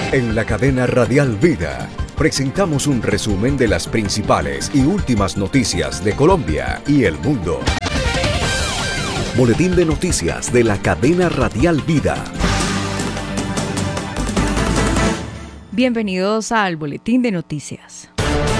En la cadena Radial Vida presentamos un resumen de las principales y últimas noticias de Colombia y el mundo. Boletín de noticias de la cadena Radial Vida. Bienvenidos al Boletín de Noticias.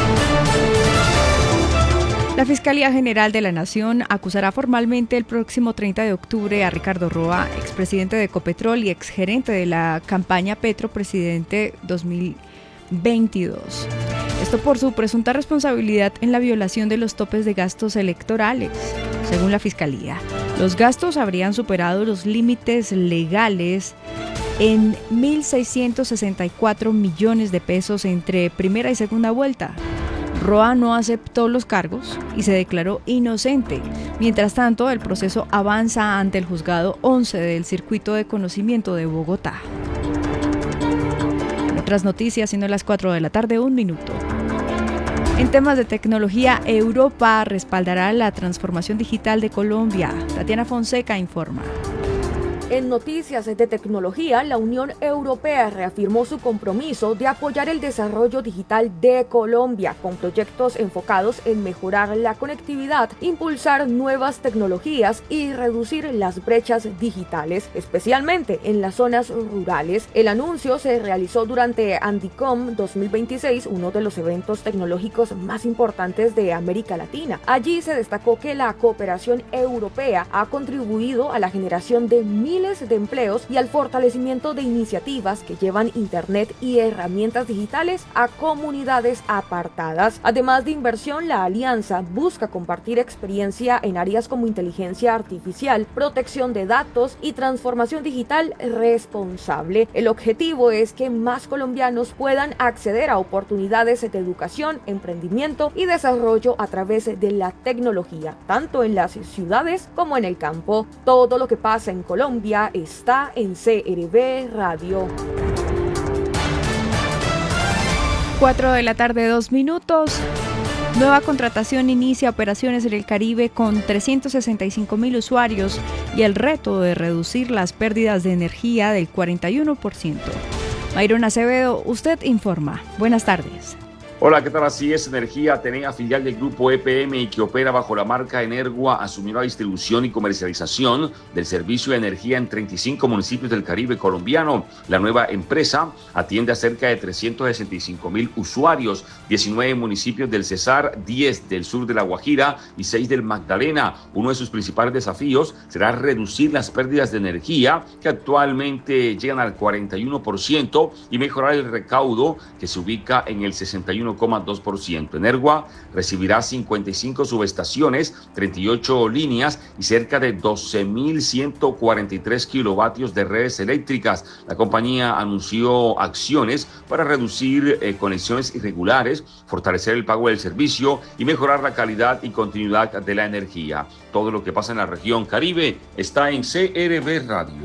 La Fiscalía General de la Nación acusará formalmente el próximo 30 de octubre a Ricardo Roa, expresidente de Ecopetrol y exgerente de la campaña Petro Presidente 2022. Esto por su presunta responsabilidad en la violación de los topes de gastos electorales. Según la Fiscalía, los gastos habrían superado los límites legales en 1.664 millones de pesos entre primera y segunda vuelta. Roa no aceptó los cargos y se declaró inocente. Mientras tanto, el proceso avanza ante el Juzgado 11 del Circuito de Conocimiento de Bogotá. En otras noticias, siendo las 4 de la tarde, 1 minuto. En temas de tecnología, Europa respaldará la transformación digital de Colombia. Tatiana Fonseca informa. En noticias de tecnología, la Unión Europea reafirmó su compromiso de apoyar el desarrollo digital de Colombia con proyectos enfocados en mejorar la conectividad, impulsar nuevas tecnologías y reducir las brechas digitales, especialmente en las zonas rurales. El anuncio se realizó durante Andicom 2026, uno de los eventos tecnológicos más importantes de América Latina. Allí se destacó que la cooperación europea ha contribuido a la generación de miles de empleos y al fortalecimiento de iniciativas que llevan Internet y herramientas digitales a comunidades apartadas. Además de inversión, la alianza busca compartir experiencia en áreas como inteligencia artificial, protección de datos y transformación digital responsable. El objetivo es que más colombianos puedan acceder a oportunidades de educación, emprendimiento y desarrollo a través de la tecnología, tanto en las ciudades como en el campo. Todo lo que pasa en Colombia está en CRB Radio. 4 de la tarde, 2 minutos. Nueva contratación inicia operaciones en el Caribe con 365.000 usuarios y el reto de reducir las pérdidas de energía del 41%. Mayron Acevedo, usted informa. Buenas tardes. Hola, ¿qué tal? Así es, Energía Atenea, filial del grupo EPM y que opera bajo la marca Energua, asumió la distribución y comercialización del servicio de energía en 35 municipios del Caribe colombiano. La nueva empresa atiende a cerca de 365.000 usuarios, 19 municipios del Cesar, 10 del sur de La Guajira y 6 del Magdalena. Uno de sus principales desafíos será reducir las pérdidas de energía, que actualmente llegan al 41%, y mejorar el recaudo, que se ubica en el 61,2%. Energua recibirá 55 subestaciones, 38 líneas y cerca de 12.143 kilovatios de redes eléctricas. La compañía anunció acciones para reducir conexiones irregulares, fortalecer el pago del servicio y mejorar la calidad y continuidad de la energía. Todo lo que pasa en la región Caribe está en CRB Radio.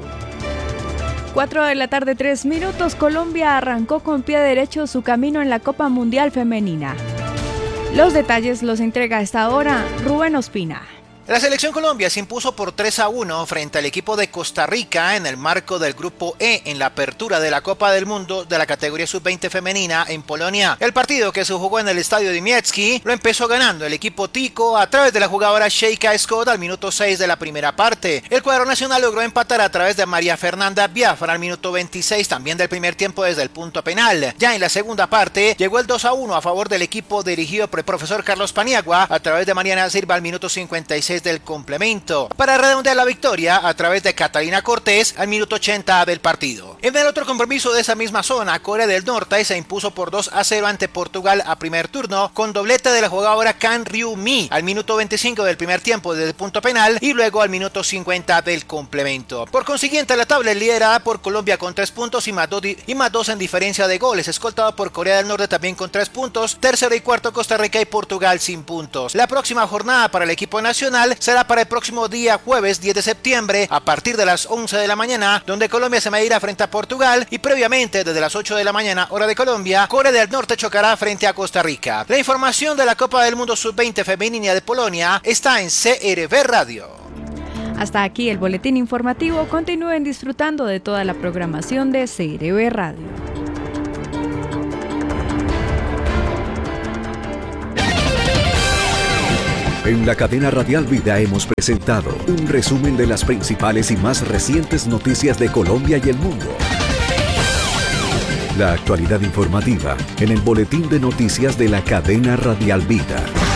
4 de la tarde, 3 minutos. Colombia arrancó con pie derecho su camino en la Copa Mundial Femenina. Los detalles los entrega a esta hora Rubén Ospina. La selección Colombia se impuso por 3-1 frente al equipo de Costa Rica en el marco del Grupo E en la apertura de la Copa del Mundo de la categoría sub-20 femenina en Polonia. El partido, que se jugó en el estadio de Miecki, lo empezó ganando el equipo tico a través de la jugadora Sheika Scott al minuto 6 de la primera parte. El cuadro nacional logró empatar a través de María Fernanda Biafra al minuto 26 también del primer tiempo desde el punto penal. Ya en la segunda parte llegó el 2-1 a favor del equipo dirigido por el profesor Carlos Paniagua a través de Mariana Silva al minuto 56 del complemento, para redondear la victoria a través de Catalina Cortés al minuto 80 del partido. En el otro compromiso de esa misma zona, Corea del Norte se impuso por 2-0 ante Portugal a primer turno, con doblete de la jugadora Kan Ryu-mi al minuto 25 del primer tiempo desde el punto penal y luego al minuto 50 del complemento. Por consiguiente, la tabla es liderada por Colombia con 3 puntos y más 2 en diferencia de goles, escoltado por Corea del Norte también con 3 puntos, tercero y cuarto Costa Rica y Portugal sin puntos. La próxima jornada para el equipo nacional será para el próximo día jueves 10 de septiembre a partir de las 11 de la mañana, donde Colombia se medirá frente a Portugal y previamente desde las 8 de la mañana hora de Colombia, Corea del Norte chocará frente a Costa Rica. La información de la Copa del Mundo Sub-20 femenina de Polonia está en CRB Radio. Hasta aquí el boletín informativo. Continúen disfrutando de toda la programación de CRB Radio. En la cadena Radial Vida hemos presentado un resumen de las principales y más recientes noticias de Colombia y el mundo. La actualidad informativa en el boletín de noticias de la cadena Radial Vida.